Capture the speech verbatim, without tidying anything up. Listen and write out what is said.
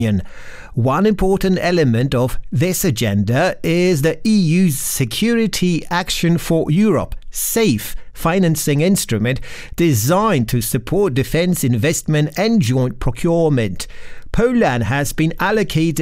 One important element of this agenda is the E U's Security Action for Europe SAFE financing instrument designed to support defense investment and joint procurement. Poland has been allocated